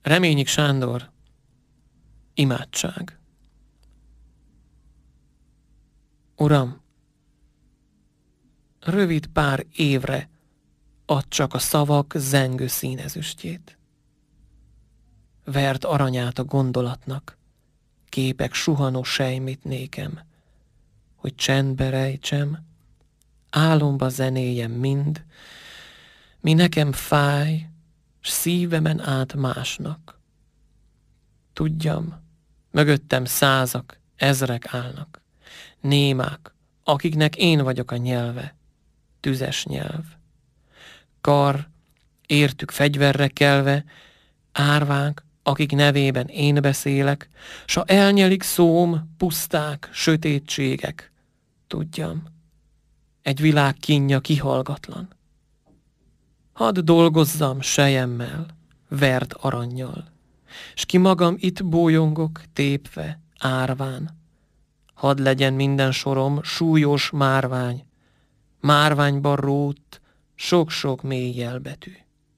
Reményik Sándor, imádság. Uram, rövid pár évre add csak a szavak zengő színezüstjét. Verd aranyát a gondolatnak, képek suhanó sejmit nékem, hogy csendbe rejtsem, álomba zenéjem mind, mi nekem fáj, s szívemen át másnak. Tudjam, mögöttem százak, ezrek állnak, némák, akiknek én vagyok a nyelve, tüzes nyelv. Kar, értük fegyverre kelve, árvák, akik nevében én beszélek, s ha elnyelik szóm, puszták, sötétségek, tudjam, egy világ kínja kihallgatlan. Hadd dolgozzam selyemmel, verd arannyal, s ki magam itt bólyongok, tépve, árván. Hadd legyen minden sorom súlyos márvány, márványban rótt, sok-sok mély jelbetű.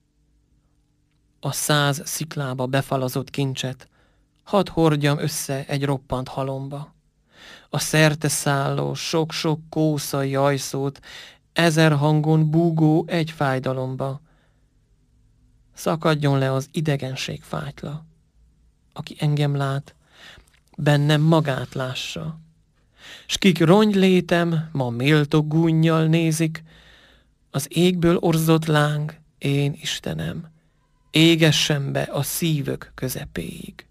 A 100 sziklába befalazott kincset hadd hordjam össze egy roppant halomba. A szerte szálló, sok-sok kósza jajszót 1000 hangon búgó egy fájdalomba. Szakadjon le az idegenség fájtla, aki engem lát, bennem magát lássa. S kik rongylétem ma méltó gúnnyal nézik, az égből orzott láng, én Istenem, égessen be a szívök közepéig.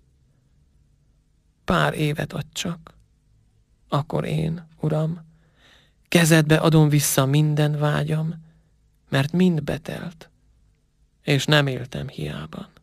Pár évet adj csak, akkor én, Uram, kezedbe adom vissza minden vágyam, mert mind betelt, és nem éltem hiában.